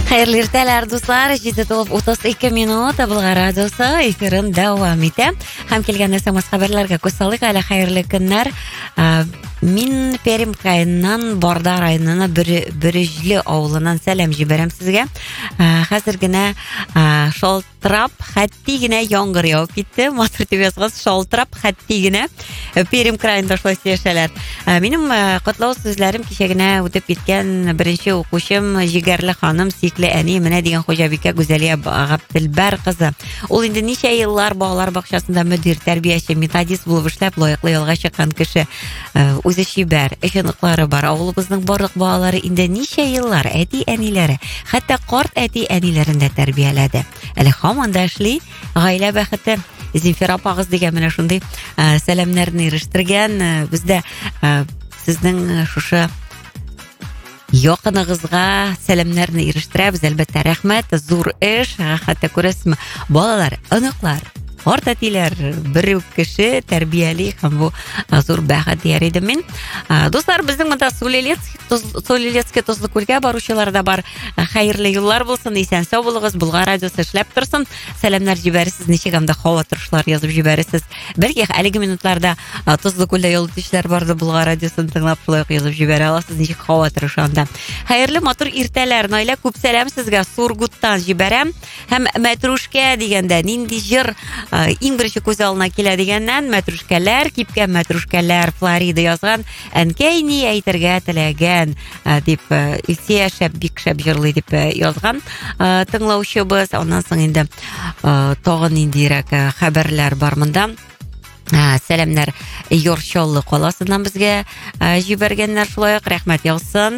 Xayrli ertalar do'stlar, 7:32 minut Bulg'ar radiosi efirin davom etdi. Ham kelgan SMS xabarlarga ko'z solik, hali xayrli kunlar. Men Perim rayonidan Bordar rayonining Birijli ovulundan salam jibaram sizga. Hozirgina sholtirab, xattigina yomg'ir yog'ib ketdi. Motor tebasiga sholtirab, xattigina Perim rayonida yashalar. Mening qutlov so'zlarim kechagina o'tib ketgan birinchi o'quvchim Jigarli xonim Sikli Ani Mina degan Xo'jabika Go'zaliya Abdilbar qizi. U endi necha yillar bog'lar bog'chasida mudir, tarbiyachi, metodist bo'lib ishlab, loyiqli yo'lga chiqqan kishi. O'zi shibar, ishoniqlari bor. O'g'limizning barliq bolalari endi necha yillar ati anilari, hatto qort ati anilarini tarbiyaladi. Hali xonanda ishli, oila baxti Zinfira Pag'iz degan mana shunday salamlarni erishtirgan. Bizda sizning shusha yoqiningizga salamlarni erishtiramiz. Albatta rahmat, zo'r ish. Hatto ko'rasizmi, bolalar, aniqlar, ortatilar, bir kishi tarbiyali ham bu zo'r baxt der edim men. Do'stlar, bizning bunda Soliletskiy tuzli ko'lga boruvchilarda bor. Xayrli yo'llar bo'lsin, esan sog' bo'ling'iz. Bulg'ar radiosi ishlab tursin. Salamlar jibarasiz, necha hamda xavotirlar yozib jibarasiz. Balki haligi minutlarda tuzli ko'lda yo'l o'tishlar borda Bulg'ar radiosini tinglab loyiq yozib jibara olasiz. Necha xavotir o'shanda. Xayrli motor ertalar. Noila, ko'p salam sizga Surgutdan jibaram. Ham matrushka deganda nindi jir eng birinchi ko'z oldiga keladigandan matrushkalar, kipgan matrushkalar Florida yozgan. Ankayni aytirga tilagan deb Ilsiya Shabbik Shabjirli deb yozgan. Tinglovchimiz, ondan so'ng endi tog'in indirak xabarlar bor bunda. Salamlar Yorsholli qolasidan bizga jibarganlar shulayoq rahmat yozsin.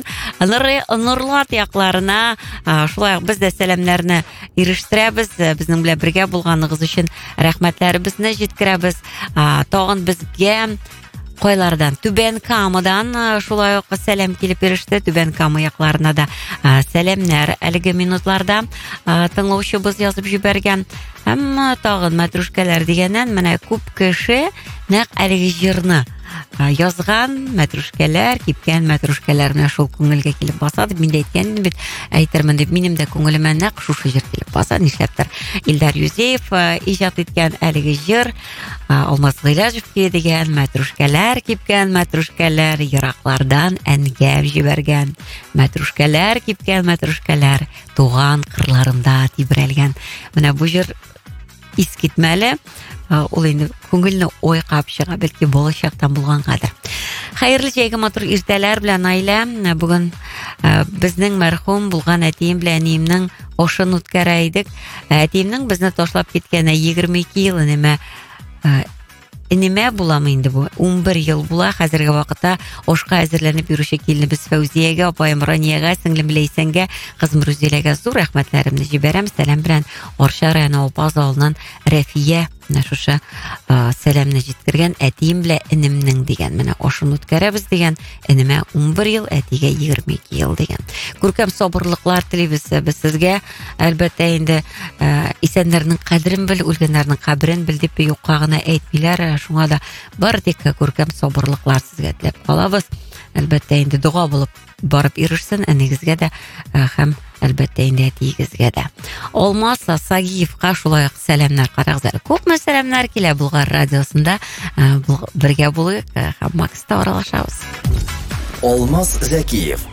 Nurlat yaqlarına shulayoq bizda salamlarni erishtiramiz. Bizning bilan birga bo'lganingiz uchun rahmatlarimizni yetkazamiz. Tog'in bizga qo'ylardan Tuban Kamidan shulayoq salam kelib erishdi. Tuban Kami yaqlarına da salamlar haligi minutlarda tinglovchimiz yozib jibargan. Hamma tog'in matrushkalar degandan mana ko'p kishi naq haligi jirni yozgan matrushkalar, kipgan matrushkalarni shu ko'ngilga kelib bosadi. Men aytganim deb aytarman deb menimda ko'ngilima naq shu jir kelib bosadi. Nishlabdir Ildar Yuzeyev ijod etgan haligi jir Olmaz G'ilajevga degan matrushkalar, kipgan matrushkalar, yiroqlardan angab jibargan matrushkalar, kipgan matrushkalar tug'an qirlarimda tibralgan. Mana bu jir iskitmali. Ул endi ko'ngilni o'yqab chiqa, balki bo'lishaqdan bo'lgan qadar. Xayrli joyga motor ertalar bilan oila. Bugun bizning marhum bo'lgan atim bilan animning oshini o'tkazaydik. Atimning bizni tashlab ketgani 22 yil nima bo'lami endi bu 11 yil bo'la. Hozirgi vaqtda oshqa hozirlanib yurishi keldi. Biz Fawziyaga, opayim Roniyaga, singlim Leysanga, qizim Ruzilaga zo'r rahmatlarimni jibaramiz. Salam bilan Orsha rayoni Opazoldan Rafiya shusha salamni yetkazgan atim bilan inimning degan. Mana oshini o'tkazamiz degan. Inima 11 yil, atiga 22 yil degan. Ko'rkam sabrliklar tilaymiz biz sizga. Albatta endi esanlarning qadrini bil, o'lganlarning qabrini bil deb yo'qqag'ini aytmaylar. Shunga da bardek ko'rkam sabrliklar sizga tilab qolamiz. Albatta endi duo bo'lib borib erishsin. Anigizga da ham albatta endi atigizga da. Olmaz Sagiyevga shulayoq salamlar qarag'izlar. Ko'pmi salamlar keladi Bulg'ar radiosida. Birga bo'lib hamma qisda oralashamiz. Olmaz Zakiyev